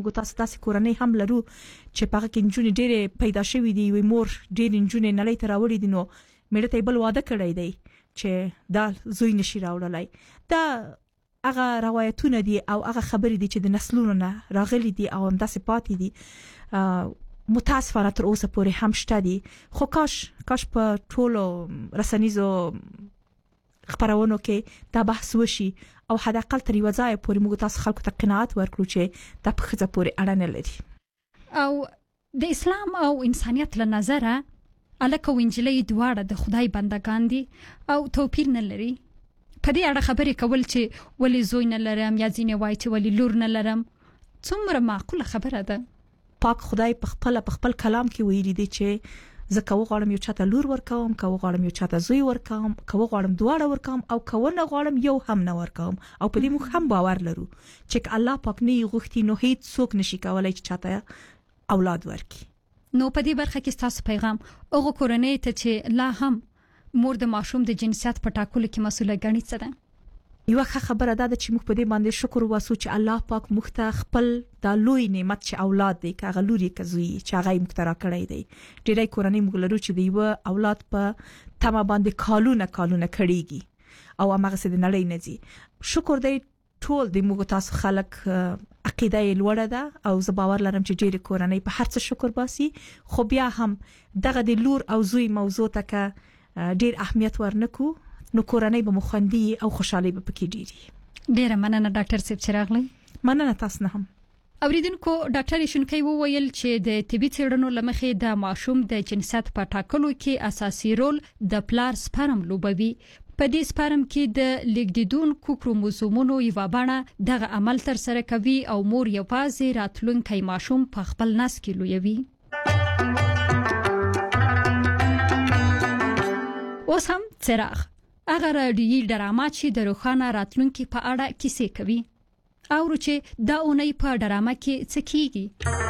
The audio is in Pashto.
موږ تاسو کورنۍ هم لرو چې په هغه کې نجونې ډېرې پیدا شوې دي وي مور ډېرې نجونې نړۍ ته راوړي دي نو مړه ته بل واده کړی دی چې دا زوی نشي راوړلای دا هغه روایتونه دي او هغه خبرې دي چې د نسلونو نه راغلي دي او همداسې پاتې دي متاسفانه تر اوسه پورې هم شته دي خو کاش په ټولو رسنیزو خبرونو کې دا بحث وشي او حد اقل تر یو ځای پورې موږ تاسو خلکو ته قناعت ورکړو چې دا په خزه پورې اړه نه لري او د اسلام او انسانيت له نظره الکه وینجلې دواړه د خدای بندگان دي او توپیر نه لري په دې اړه خبرې کول چې ولې زوی نه لرم یا ځینې وایي چې ولې لور نه لرم څومره معقوله خبره ده پاک خدای په خپل کلام کې ویلي دی چې زه کوم غواړم یو چاته لور ورکوم کوم غواړم یو چاته زوی ورکوم کوم غواړم دواړه ورکوم او کوم نه غواړم یو هم نه ورکوم او په دې موږ هم باور لرو چې الله پاک نه غوښتي نو هیڅ څوک نشي کولای چې چاته اولاد ورکړي نو په دې برخه کې تاسو پیغام او کورنۍ ته چې لا هم مور د ماشوم د جنسیت په ټاکلو کې مسؤله ګڼي څه ده یو خبره ده چې موږ په دې باندې شکر واسو چې الله پاک موږ ته خپل د لوی نعمت چې اولاد دی کاغه لوري کزوی چې هغه موږ ته راکړی دی ډېرای کورنۍ موږ لرو چې دیو اولاد په تمه باندې کالونه کړيږي او هغه څه د نړۍ نه دي شکر دی ټول د موږ تاسو خلک عقیده یې لوړه ده او زه باور لرم چې ډېر کورنۍ په هر څه شکر باسي خو بیا هم دغه د لور او زوی موضوع ته ډېر اهمیت ورنکو نو کورنۍ به مخندي او خوشحالي به پکې ډېری ډېر مننه ډاکټر صاحب چې راغلی مننه تاسو نه هم اوریدونکو ډاکټر شونکي وویل چې د طبي څېړنو لمخې د ماشوم د جنسیت په ټاکلو کې اساسي رول د پلار سپرم لوبوي په دې سپرم کې د لیګډیدونکو کروموزومونو یو بڼه دغه عمل تر سره کوي او مور یوازې راتلونکي ماشوم په خپل نس کې لویوي اوس هم څراغ هغه راډیوي ډراما چې د روښانه راتلونکي په اړه کیسې کوي او چې دا اونۍ په ډراما کې څه کیږي